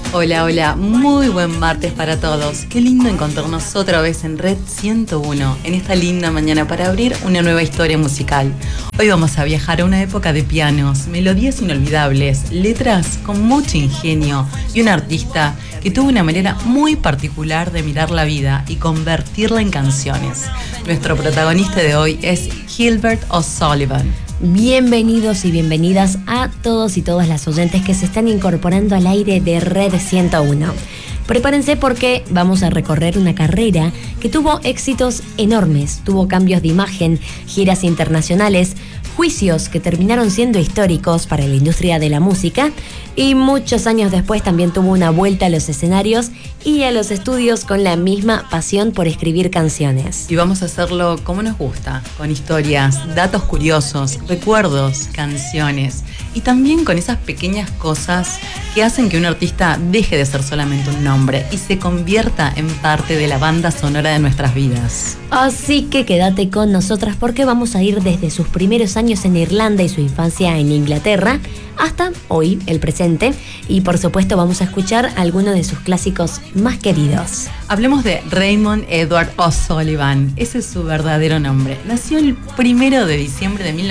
Hola, hola, muy buen martes para todos. Qué lindo encontrarnos otra vez en Red 101, en esta linda mañana para abrir una nueva historia musical. Hoy vamos a viajar a una época de pianos, melodías inolvidables, letras con mucho ingenio y un artista que tuvo una manera muy particular de mirar la vida y convertirla en canciones. Nuestro protagonista de hoy es Gilbert O'Sullivan. Bienvenidos y bienvenidas a todos y todas las oyentes que se están incorporando al aire de Red 101. Prepárense porque vamos a recorrer una carrera que tuvo éxitos enormes, tuvo cambios de imagen, giras internacionales, juicios que terminaron siendo históricos para la industria de la música y muchos años después también tuvo una vuelta a los escenarios y a los estudios con la misma pasión por escribir canciones. Y vamos a hacerlo como nos gusta, con historias, datos curiosos, recuerdos, canciones y también con esas pequeñas cosas que hacen que un artista deje de ser solamente un nombre y se convierta en parte de la banda sonora de nuestras vidas. Así que quédate con nosotras porque vamos a ir desde sus primeros años en Irlanda y su infancia en Inglaterra hasta hoy, el presente, y por supuesto vamos a escuchar algunos de sus clásicos más queridos. Hablemos de Raymond Edward O'Sullivan, ese es su verdadero nombre. Nació el 1 de diciembre de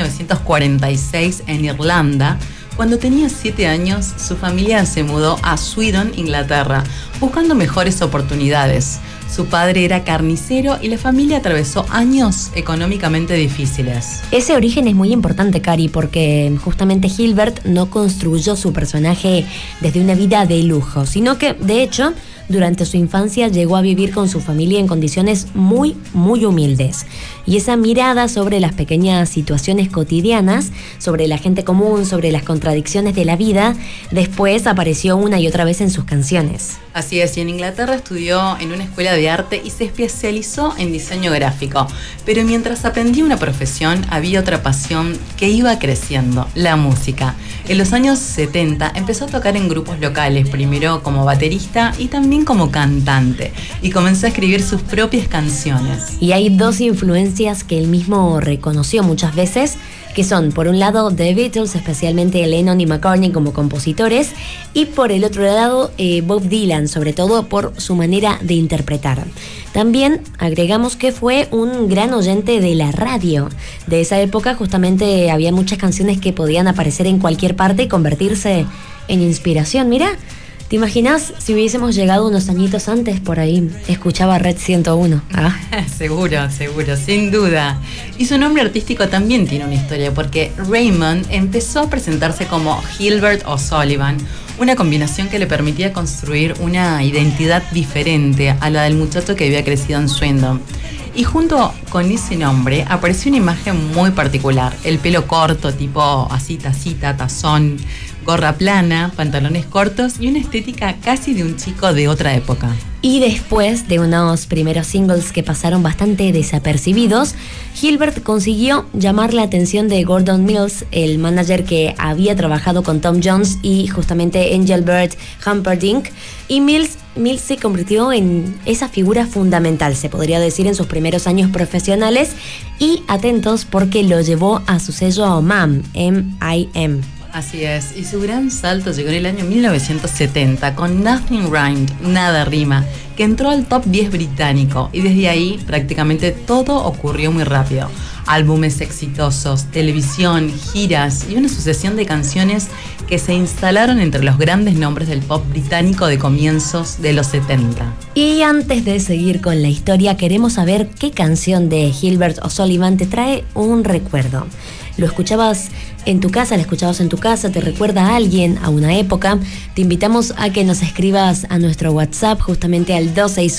1946 en Irlanda. Cuando tenía 7 años, su familia se mudó a Swindon, Inglaterra, buscando mejores oportunidades. Su padre era carnicero y la familia atravesó años económicamente difíciles. Ese origen es muy importante, Cari, porque justamente Gilbert no construyó su personaje desde una vida de lujo, sino que, de hecho, durante su infancia llegó a vivir con su familia en condiciones muy humildes. Y esa mirada sobre las pequeñas situaciones cotidianas, sobre la gente común, sobre las contradicciones de la vida, después apareció una y otra vez en sus canciones. Así es, y en Inglaterra estudió en una escuela de arte y se especializó en diseño gráfico. Pero mientras aprendía una profesión, había otra pasión que iba creciendo, la música. En los años 70 empezó a tocar en grupos locales, primero como baterista y también como cantante, y comenzó a escribir sus propias canciones. Y hay dos influencias que él mismo reconoció muchas veces, que son, por un lado, The Beatles, especialmente Lennon y McCartney como compositores, y por el otro lado, Bob Dylan, sobre todo por su manera de interpretar. También agregamos que fue un gran oyente de la radio. De esa época justamente había muchas canciones que podían aparecer en cualquier parte y convertirse en inspiración. Mira, ¿te imaginas si hubiésemos llegado unos añitos antes por ahí? Escuchaba Red 101. ¿Ah? Seguro, sin duda. Y su nombre artístico también tiene una historia, porque Raymond empezó a presentarse como Gilbert O'Sullivan, una combinación que le permitía construir una identidad diferente a la del muchacho que había crecido en Swindon. Y junto con ese nombre apareció una imagen muy particular: el pelo corto, tipo así tacita, tazón, gorra plana, pantalones cortos y una estética casi de un chico de otra época. Y después de unos primeros singles que pasaron bastante desapercibidos, Gilbert consiguió llamar la atención de Gordon Mills, el manager que había trabajado con Tom Jones y justamente Engelbert Humperdinck, y Mills se convirtió en esa figura fundamental, se podría decir, en sus primeros años profesionales, y atentos porque lo llevó a su sello MAM, M.I.M. Así es, y su gran salto llegó en el año 1970 con Nothing Rhymed, Nada Rima, que entró al top 10 británico, y desde ahí prácticamente todo ocurrió muy rápido. Álbumes exitosos, televisión, giras y una sucesión de canciones que se instalaron entre los grandes nombres del pop británico de comienzos de los 70. Y antes de seguir con la historia, queremos saber qué canción de Gilbert O'Sullivan te trae un recuerdo. ¿Lo escuchabas en tu casa? ¿La escuchabas en tu casa? ¿Te recuerda a alguien, a una época? Te invitamos a que nos escribas a nuestro WhatsApp, justamente al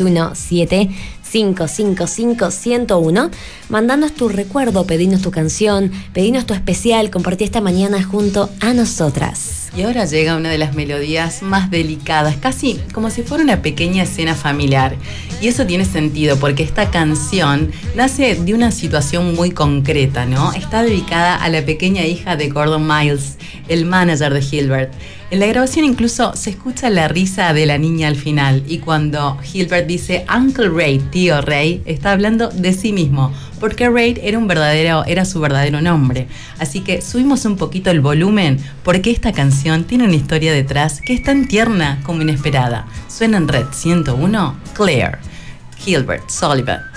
261-7555-101. Mandanos tu recuerdo, pedinos tu canción, pedinos tu especial, compartí esta mañana junto a nosotras. Y ahora llega una de las melodías más delicadas, casi como si fuera una pequeña escena familiar. Y eso tiene sentido porque esta canción nace de una situación muy concreta, ¿no? Está dedicada a la pequeña hija de Gordon Miles, el manager de Gilbert. En la grabación incluso se escucha la risa de la niña al final, y cuando Gilbert dice Uncle Ray, tío Ray, está hablando de sí mismo, porque Ray era su verdadero nombre. Así que subimos un poquito el volumen porque esta canción tiene una historia detrás que es tan tierna como inesperada. Suena en Red 101, Claire, Gilbert Sullivan.